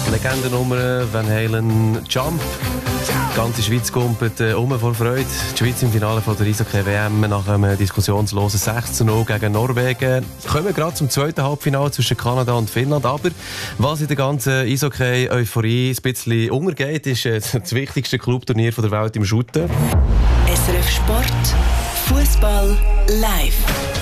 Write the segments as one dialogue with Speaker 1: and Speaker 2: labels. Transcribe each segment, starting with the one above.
Speaker 1: Legendennummer Van Halen Jump. Die ganze Schweiz kumpelt vor Freude. Die Schweiz im Finale von der Eishockey-WM nach einem diskussionslosen 6:0 gegen Norwegen. Wir kommen gerade zum zweiten Halbfinale zwischen Kanada und Finnland. Aber was in der ganzen Eishockey-Euphorie ein bisschen untergeht, ist das wichtigste Clubturnier der Welt im Shooten.
Speaker 2: SRF Sport, Fußball live.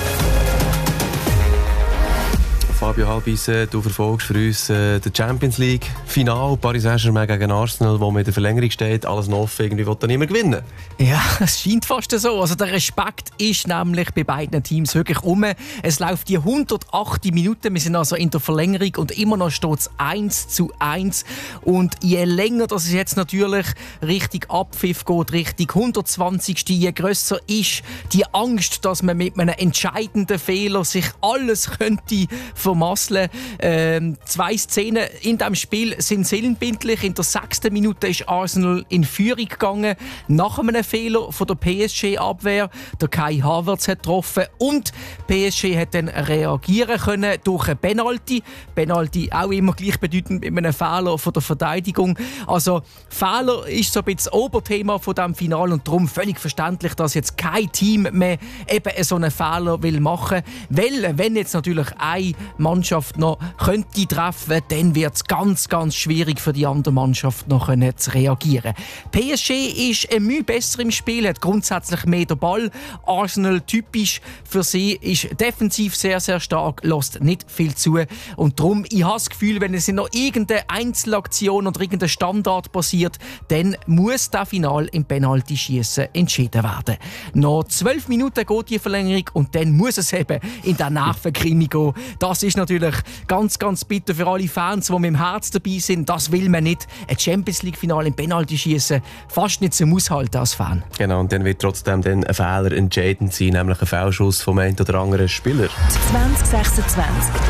Speaker 1: Fabio Halbisen, du verfolgst für uns die Champions League Final, Paris Saint-Germain gegen Arsenal, wo man in der Verlängerung steht, alles noch offen, irgendwie will dann immer gewinnen.
Speaker 3: Ja, es scheint fast so. Also der Respekt ist nämlich bei beiden Teams wirklich um. Es läuft die 108 Minuten, wir sind also in der Verlängerung und immer noch steht es 1:1. Und je länger das es jetzt natürlich Richtung Abpfiff geht, Richtung 120. je grösser ist die Angst, dass man mit einem entscheidenden Fehler sich alles könnte vermasseln. 2 Szenen in diesem Spiel sind sinnbildlich. In der 6. Minute ist Arsenal in Führung gegangen, nach einem Fehler von der PSG-Abwehr. Der Kai Havertz hat getroffen und PSG hat dann reagieren können durch ein Penalty. Penalty auch immer gleichbedeutend mit einem Fehler von der Verteidigung. Also Fehler ist so ein bisschen das Oberthema von diesem Finale und darum völlig verständlich, dass jetzt kein Team mehr eben so einen Fehler will machen. Weil, wenn jetzt natürlich eine Mannschaft noch könnte treffen, dann wird es ganz, ganz schwierig für die andere Mannschaft noch zu reagieren. PSG ist ein Mühe besser im Spiel, hat grundsätzlich mehr den Ball. Arsenal typisch für sie ist defensiv sehr, sehr stark, lässt nicht viel zu. Und darum, ich habe das Gefühl, wenn es noch irgendeine Einzelaktion oder irgendein Standard passiert, dann muss das Finale im Penalty-Schiessen entschieden werden. Noch 12 Minuten geht die Verlängerung und dann muss es eben in der Nervenkrimi gehen. Das ist natürlich ganz, ganz bitter für alle Fans, die mit dem Herz dabei sind. Das will man nicht. Ein Champions-League-Finale im Penalty-Schiessen fast nicht zum Aushalten als Fan.
Speaker 1: Genau, und dann wird trotzdem dann ein Fehler entscheidend sein, nämlich ein Fehlschuss vom einen oder anderen Spieler.
Speaker 2: 2026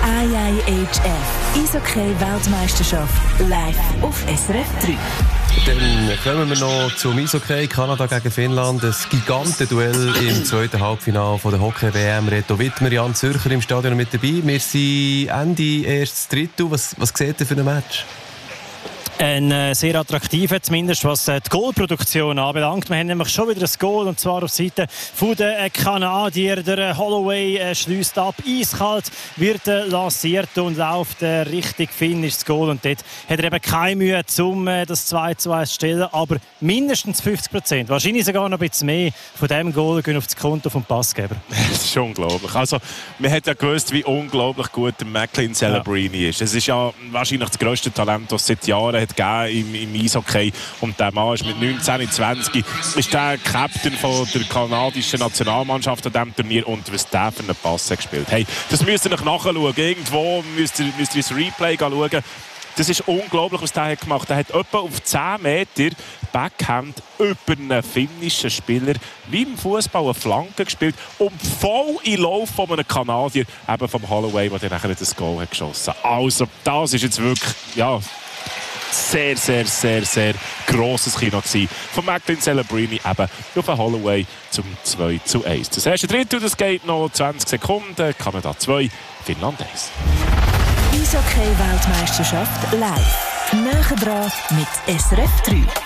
Speaker 2: IIHF Eishockey-Weltmeisterschaft live auf SRF 3.
Speaker 1: Dann kommen wir noch zum Eishockey. Kanada gegen Finnland. Ein Gigantenduell im zweiten Halbfinale der Hockey-WM. Reto Wittmer, Jan Zürcher im Stadion mit dabei. Wir sind Ende erstes Drittel. Was seht ihr für ein Match?
Speaker 4: Ein sehr attraktiver, zumindest was die Goalproduktion anbelangt. Wir haben nämlich schon wieder ein Goal, und zwar auf Seite der Kanadier. Der Holloway schließt ab, eiskalt wird lanciert und läuft Richtung Finish das Goal. Und dort hat er eben keine Mühe, um das 2:1 zu stellen, aber mindestens 50%, wahrscheinlich sogar noch ein bisschen mehr von diesem Goal gehen auf das Konto vom Passgeber.
Speaker 5: Das ist unglaublich. Also, man hat ja gewusst, wie unglaublich gut der Macklin Celebrini ist. Es ist ja wahrscheinlich das grösste Talent, das es seit Jahren hat im Eishockey. Und der Mann ist mit 19, 20 ist der Captain von der kanadischen Nationalmannschaft an diesem Turnier. Und was der für einen Pass hat gespielt. Hey, das müsst ihr nachschauen. Irgendwo müsst ihr das Replay schauen. Das ist unglaublich, was der hat gemacht. Er hat etwa auf 10 Meter Backhand über einen finnischen Spieler wie im Fußball eine Flanke gespielt und voll in Lauf von einem Kanadier, eben vom Holloway, der dann nachher das Goal hat geschossen. Also, das ist jetzt wirklich, ja, sehr, sehr, sehr, sehr grosses Kino gewesen. Von Macklin Celebrini eben auf den Holloway zum 2:1. Das erste Drittel, das geht noch 20 Sekunden. Kanada 2, Finnland 1.
Speaker 2: Eishockey-Weltmeisterschaft live. Näher dran mit SRF 3.